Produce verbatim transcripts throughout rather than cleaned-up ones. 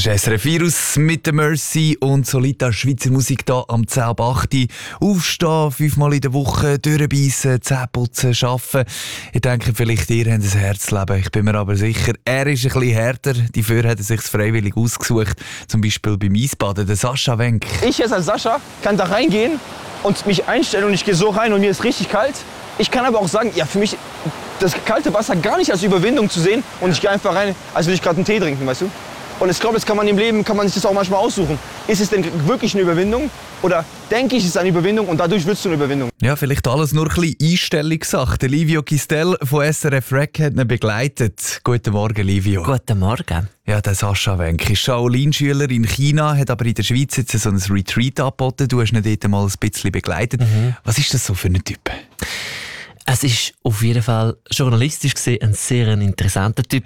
ist S R F Virus mit der Mercy und Solita, Schweizer Musik hier am zehn ab acht. Aufstehen, fünfmal in der Woche, durchbeissen, Zähne putzen, arbeiten. Ich denke, vielleicht ihr habt ein Herzleben. Ich bin mir aber sicher, er ist ein bisschen härter. Dafür hat er sich freiwillig ausgesucht. Zum Beispiel beim Eisbaden, der Sascha Wenk. Ich jetzt als Sascha kann da reingehen und mich einstellen und ich gehe so rein und mir ist richtig kalt. Ich kann aber auch sagen, ja, für mich das kalte Wasser gar nicht als Überwindung zu sehen und ich gehe einfach rein, als würde ich gerade einen Tee trinken, weißt du? Und ich glaube, das kann man im Leben, kann man sich das auch manchmal aussuchen. Ist es denn wirklich eine Überwindung? Oder denke ich, es ist eine Überwindung und dadurch wird es eine Überwindung? Ja, vielleicht alles nur ein bisschen Einstellungssache. Der Livio Gistel von S R F Rec hat ihn begleitet. Guten Morgen, Livio. Guten Morgen. Ja, der Sascha Wenk ist Shaolin-Schüler in China, hat aber in der Schweiz jetzt so ein Retreat angeboten. Du hast ihn dort mal ein bisschen begleitet. Mhm. Was ist das so für ein Typ? Es ist auf jeden Fall journalistisch gesehen ein sehr interessanter Typ.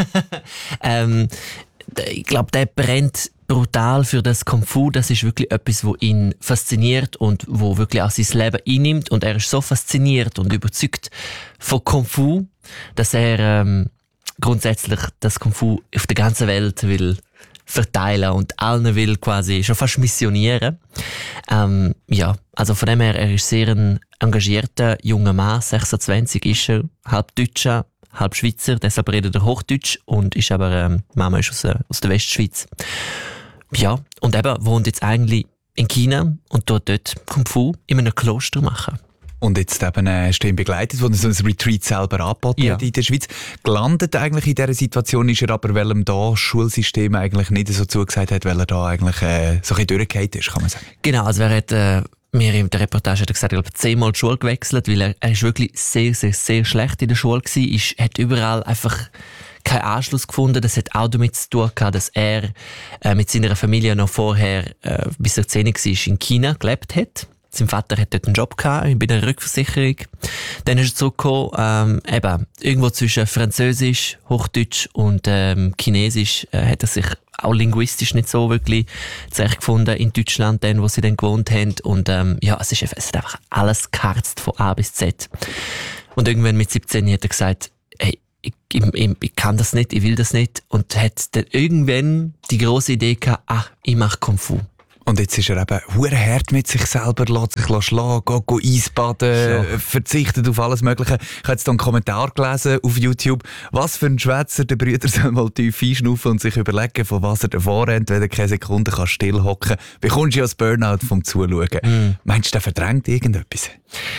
ähm, ich glaube, der brennt brutal für das Kung Fu. Das ist wirklich etwas, was ihn fasziniert und wo wirklich auch sein Leben einnimmt. Und er ist so fasziniert und überzeugt von Kung Fu, dass er ähm, grundsätzlich das Kung Fu auf der ganzen Welt will verteilen und allen will quasi schon fast missionieren. Ähm, ja, also von dem her, er ist sehr ein engagierter junger Mann, sechsundzwanzig ist er, halb Deutscher, halb Schweizer, deshalb redet er Hochdeutsch und ist aber, ähm, Mama ist aus, äh, aus der Westschweiz. Ja, und eben wohnt jetzt eigentlich in China und tut dort Kung Fu in einem Kloster machen. Und jetzt eben äh, stehen begleitet, wo er so ein Retreat selber angeboten ja. hat in der Schweiz. Gelandet eigentlich in dieser Situation ist er aber, weil ihm da das Schulsystem eigentlich nicht so zugesagt hat, weil er da eigentlich äh, so ein bisschen durchgefallen ist, kann man sagen. Genau, also er hat äh, mir in der Reportage hat er gesagt, er hat zehnmal die Schule gewechselt, weil er, er ist wirklich sehr, sehr, sehr schlecht in der Schule gewesen, ist, hat überall einfach keinen Anschluss gefunden. Das hat auch damit zu tun gehabt, dass er äh, mit seiner Familie noch vorher, äh, bis er zehn war, in China gelebt hat. Sein Vater hat dort einen Job gehabt, bei einer Rückversicherung. Dann ist er zurückgekommen, ähm, eben, irgendwo zwischen Französisch, Hochdeutsch und ähm, Chinesisch äh, hat er sich auch linguistisch nicht so wirklich zurechtgefunden in Deutschland, dann, wo sie dann gewohnt haben. Und ähm, ja, es, ist, es hat einfach alles geharzt von A bis Z. Und irgendwann mit siebzehn hat er gesagt, hey, ich, ich, ich kann das nicht, ich will das nicht. Und hat dann irgendwann die grosse Idee gehabt, ach, ich mache Kung Fu. Und jetzt ist er eben hure hart mit sich selber, lässt sich schlagen, geht, geht Eisbaden, ja. verzichtet auf alles Mögliche. Ich habe jetzt hier einen Kommentar gelesen auf YouTube. Was für ein Schwätzer, der Brüder soll mal tief einschnaufen und sich überlegen, von was er davor rennt, wenn er keine Sekunde kann still hocken kann. Bekommst du ja das Burnout vom Zuschauen. Mm. Meinst du, der verdrängt irgendetwas?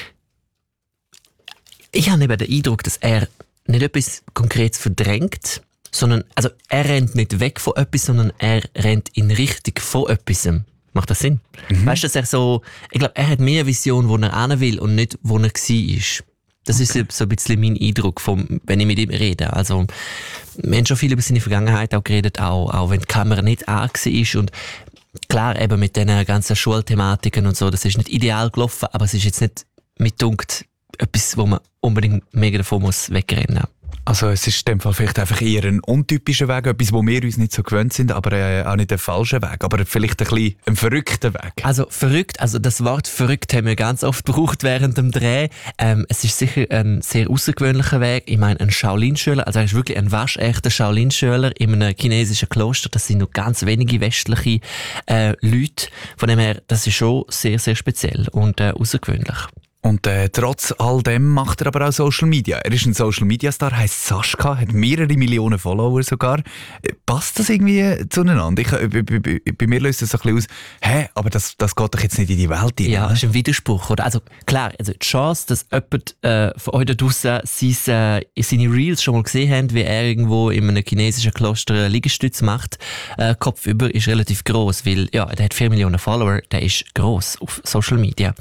Ich habe eben den Eindruck, dass er nicht etwas Konkretes verdrängt, sondern, also er rennt nicht weg von etwas, sondern er rennt in Richtung von etwas. Macht das Sinn? Mhm. Weißt du, dass er so, ich glaube, er hat mehr eine Vision, wo er hin will und nicht, wo er war. Das okay. ist so ein bisschen mein Eindruck, vom, wenn ich mit ihm rede. Also, wir haben schon viel über seine Vergangenheit auch geredet, auch, auch wenn die Kamera nicht an war. Und klar, eben mit diesen ganzen Schulthematiken und so, das ist nicht ideal gelaufen, aber es ist jetzt nicht mit Dunkt etwas, wo man unbedingt mega davon muss wegrennen muss. Also es ist in dem Fall vielleicht einfach eher ein untypischer Weg, etwas, wo wir uns nicht so gewöhnt sind, aber äh, auch nicht ein falscher Weg, aber vielleicht ein bisschen ein verrückter Weg. Also verrückt, also das Wort verrückt haben wir ganz oft gebraucht während dem Dreh. Ähm, es ist sicher ein sehr außergewöhnlicher Weg. Ich meine, ein Shaolin-Schüler, also er ist wirklich ein waschechter Shaolin-Schüler in einem chinesischen Kloster. Das sind nur ganz wenige westliche äh, Leute. Von dem her, das ist schon sehr, sehr speziell und äh, außergewöhnlich. Und äh, trotz all dem macht er aber auch Social Media. Er ist ein Social Media Star, heisst Sascha, hat mehrere Millionen Follower sogar. Passt das irgendwie zueinander? Ich, bei, bei, bei mir löst das so ein bisschen aus, hä, aber das, das geht doch jetzt nicht in die Welt rein. Ja, das ist ein Widerspruch, oder? Also klar, also die Chance, dass jemand äh, von euch da draussen seine, äh, seine Reels schon mal gesehen hat, wie er irgendwo in einem chinesischen Kloster Liegestütze macht, äh, kopfüber, ist relativ gross, weil ja, der hat vier Millionen Follower, der ist gross auf Social Media.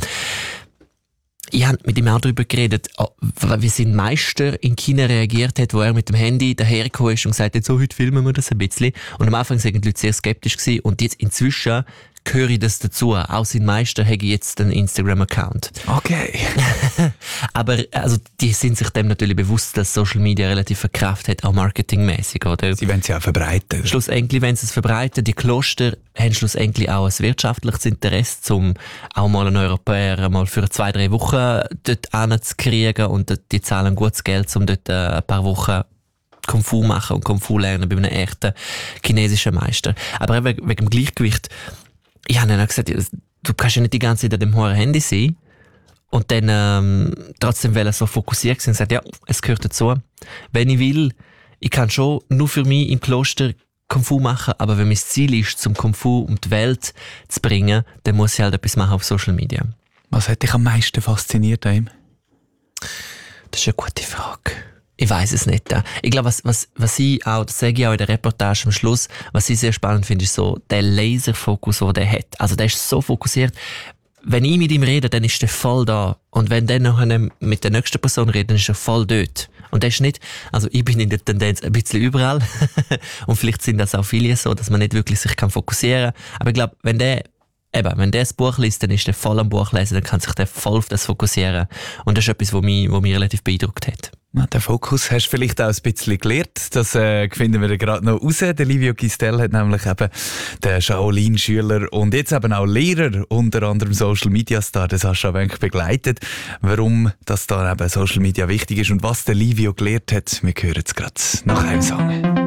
Ich habe mit ihm auch darüber geredet, wie sein Meister in China reagiert hat, wo er mit dem Handy dahergekommen ist und gesagt hat, so, heute filmen wir das ein bisschen. Und am Anfang waren die Leute sehr skeptisch gewesen. Und jetzt inzwischen gehöre ich das dazu. Auch sein Meister hat jetzt einen Instagram-Account. Okay. Aber also, die sind sich dem natürlich bewusst, dass Social Media relativ eine Kraft hat, auch marketingmäßig, oder? Sie wollen es ja auch verbreiten. Schlussendlich wollen sie es verbreiten. Die Kloster haben schlussendlich auch ein wirtschaftliches Interesse, um auch mal einen Europäer mal für zwei, drei Wochen dort hinzukriegen und die zahlen gutes Geld, um dort ein paar Wochen Kung Fu machen und Kung Fu lernen bei einem echten chinesischen Meister. Aber eben wegen, wegen dem Gleichgewicht, ich habe dann auch gesagt, du kannst ja nicht die ganze Zeit an dem hohen Handy sein und dann ähm, trotzdem weil er so fokussiert sein und sagt, ja, es gehört dazu. Wenn ich will, ich kann schon nur für mich im Kloster Kung Fu machen, aber wenn mein Ziel ist, zum Kung Fu um die Welt zu bringen, dann muss ich halt etwas machen auf Social Media. Was hat dich am meisten fasziniert an ihm? Das ist eine gute Frage. Ich weiss es nicht. Ich glaube, was, was, was ich auch, das sage ich auch in der Reportage am Schluss, was ich sehr spannend finde, ist so der Laserfokus, den der hat. Also der ist so fokussiert. Wenn ich mit ihm rede, dann ist er voll da. Und wenn der noch mit der nächsten Person redet, dann ist er voll dort. Und der ist nicht, also ich bin in der Tendenz ein bisschen überall. Und vielleicht sind das auch viele so, dass man nicht wirklich sich kann fokussieren kann. Aber ich glaube, wenn der Eben, wenn der das Buch liest, dann ist der voll am Buch lesen, dann kann sich der voll auf das fokussieren. Und das ist etwas, was mich, was mich relativ beeindruckt hat. Na, den Fokus hast du vielleicht auch ein bisschen gelernt. Das äh, finden wir gerade noch raus. Der Livio Gistel hat nämlich eben den Shaolin-Schüler und jetzt eben auch Lehrer, unter anderem Social Media Star, den Sascha Wenk, begleitet. Warum das da eben Social Media wichtig ist und was der Livio gelernt hat, wir hören es gerade nach einem Song.